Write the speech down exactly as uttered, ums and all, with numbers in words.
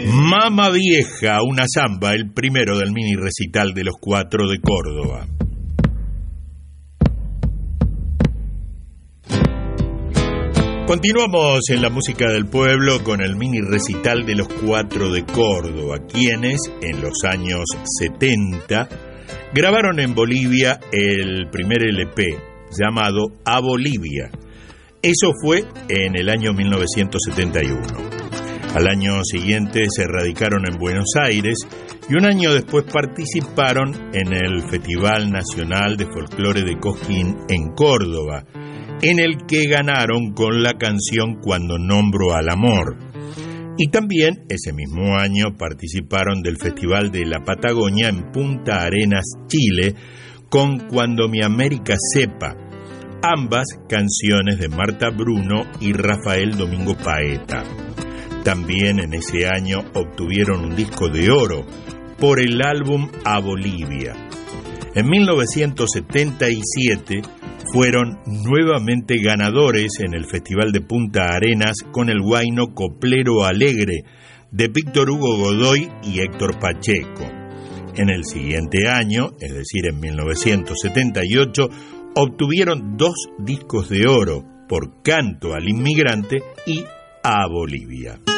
Mama Vieja, una samba, el primero del mini recital de los Cuatro de Córdoba. Continuamos en la música del pueblo con el mini recital de los Cuatro de Córdoba, quienes en los años setenta grabaron en Bolivia el primer L P llamado A Bolivia. Eso fue en el año mil novecientos setenta y uno. Al año siguiente se radicaron en Buenos Aires y un año después participaron en el Festival Nacional de Folclore de Cosquín en Córdoba, en el que ganaron con la canción Cuando nombro al amor. Y también ese mismo año participaron del Festival de la Patagonia en Punta Arenas, Chile, con Cuando mi América sepa, ambas canciones de Marta Bruno y Rafael Domingo Paeta. También en ese año obtuvieron un disco de oro por el álbum A Bolivia. En mil novecientos setenta y siete fueron nuevamente ganadores en el Festival de Punta Arenas con el huayno Coplero Alegre de Víctor Hugo Godoy y Héctor Pacheco. En el siguiente año, es decir, en mil novecientos setenta y ocho, obtuvieron dos discos de oro por Canto al Inmigrante y A Bolivia.